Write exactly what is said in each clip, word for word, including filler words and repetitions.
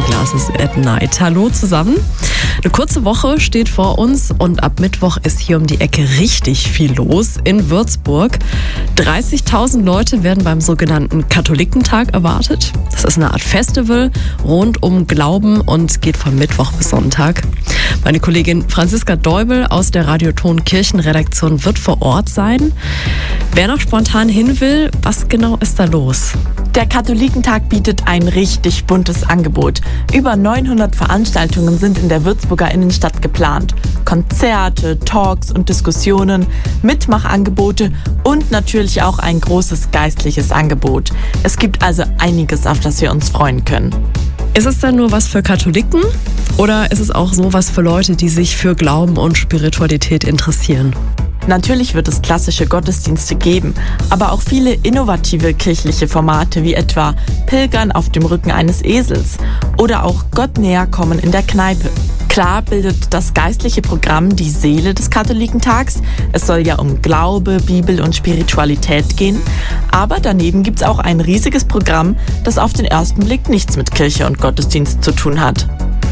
Sunglasses at Night. Hallo zusammen. Eine kurze Woche steht vor uns und ab Mittwoch ist hier um die Ecke richtig viel los in Würzburg. dreißigtausend Leute werden beim sogenannten Katholikentag erwartet. Das ist eine Art Festival rund um Glauben und geht von Mittwoch bis Sonntag. Meine Kollegin Franziska Deubel aus der Radioton Kirchenredaktion wird vor Ort sein. Wer noch spontan hin will, was genau ist da los? Der Katholikentag bietet ein richtig buntes Angebot. Über neunhundert Veranstaltungen sind in der Würzburger Innenstadt geplant. Konzerte, Talks und Diskussionen, Mitmachangebote und natürlich auch ein großes geistliches Angebot. Es gibt also einiges, auf das wir uns freuen können. Ist es denn nur was für Katholiken oder ist es auch so was für Leute, die sich für Glauben und Spiritualität interessieren? Natürlich wird es klassische Gottesdienste geben, aber auch viele innovative kirchliche Formate wie etwa Pilgern auf dem Rücken eines Esels oder auch Gott näher kommen in der Kneipe. Klar bildet das geistliche Programm die Seele des Katholikentags. Es soll ja um Glaube, Bibel und Spiritualität gehen. Aber daneben gibt es auch ein riesiges Programm, das auf den ersten Blick nichts mit Kirche und Gottesdienst zu tun hat.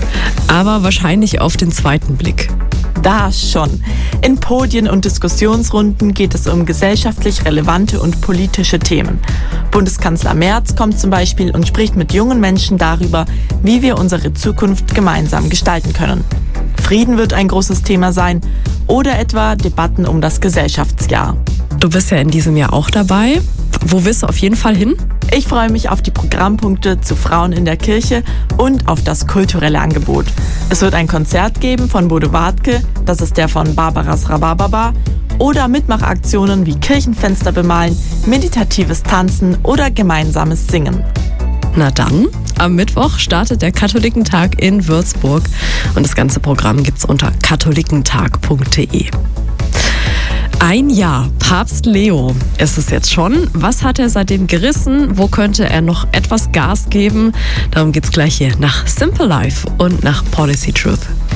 Aber wahrscheinlich auf den zweiten Blick. Da schon. In Podien und Diskussionsrunden geht es um gesellschaftlich relevante und politische Themen. Bundeskanzler Merz kommt zum Beispiel und spricht mit jungen Menschen darüber, wie wir unsere Zukunft gemeinsam gestalten können. Frieden wird ein großes Thema sein oder etwa Debatten um das Gesellschaftsjahr. Du bist ja in diesem Jahr auch dabei. Wo willst du auf jeden Fall hin? Ich freue mich auf die Programmpunkte zu Frauen in der Kirche und auf das kulturelle Angebot. Es wird ein Konzert geben von Bodo Wartke, das ist der von Barbaras Rhabarberbar, oder Mitmachaktionen wie Kirchenfenster bemalen, meditatives Tanzen oder gemeinsames Singen. Na dann, am Mittwoch startet der Katholikentag in Würzburg und das ganze Programm gibt's unter katholikentag punkt de. Ein Jahr, Papst Leo ist es jetzt schon. Was hat er seitdem gerissen? Wo könnte er noch etwas Gas geben? Darum geht's gleich hier nach Simple Life und nach Policy Truth.